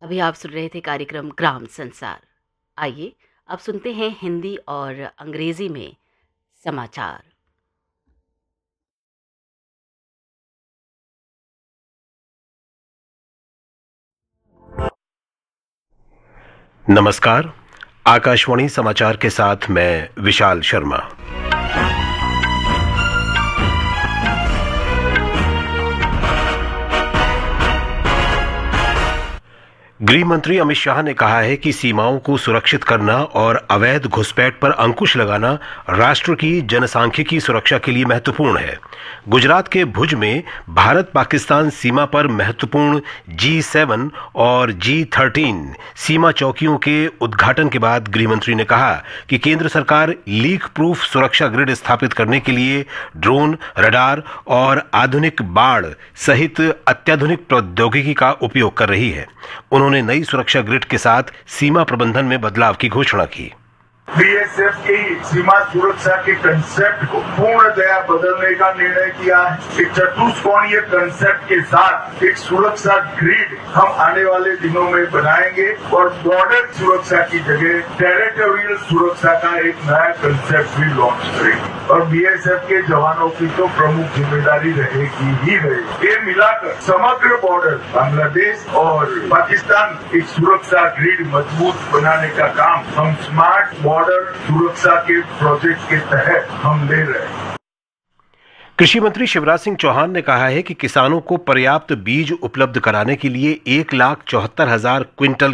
अभी आप सुन रहे थे कार्यक्रम ग्राम संसार। आइए अब सुनते हैं हिंदी और अंग्रेजी में समाचार। नमस्कार। आकाशवाणी समाचार के साथ मैं विशाल शर्मा। गृह मंत्री अमित शाह ने कहा है कि सीमाओं को सुरक्षित करना और अवैध घुसपैठ पर अंकुश लगाना राष्ट्र की जनसांख्यिकी सुरक्षा के लिए महत्वपूर्ण है। गुजरात के भुज में भारत पाकिस्तान सीमा पर महत्वपूर्ण G7 और G13 सीमा चौकियों के उद्घाटन के बाद गृह मंत्री ने कहा कि केंद्र सरकार लीक प्रूफ सुरक्षा ग्रिड स्थापित करने के लिए ड्रोन, रडार और आधुनिक बाड़ सहित अत्याधुनिक प्रौद्योगिकी का उपयोग कर रही है। उन्होंने नई सुरक्षा ग्रिड के साथ सीमा प्रबंधन में बदलाव की घोषणा की। बीएसएफ की सीमा सुरक्षा के कंसेप्ट को पूर्णतया बदलने का निर्णय किया है। एक चतुष्कोणीय कंसेप्ट के साथ एक सुरक्षा ग्रिड हम आने वाले दिनों में बनाएंगे और बॉर्डर सुरक्षा की जगह टेरिटोरियल सुरक्षा का एक नया कंसेप्ट भी लॉन्च करेंगे और बीएसएफ के जवानों की तो प्रमुख जिम्मेदारी रहेगी ही रहेगी। ये मिलाकर समग्र बॉर्डर बांग्लादेश और पाकिस्तान एक सुरक्षा ग्रिड मजबूत बनाने का काम हम स्मार्ट बॉर्डर सुरक्षा के प्रोजेक्ट के तहत हम ले रहे हैं। कृषि मंत्री शिवराज सिंह चौहान ने कहा है कि किसानों को पर्याप्त बीज उपलब्ध कराने के लिए 1,74,000 क्विंटल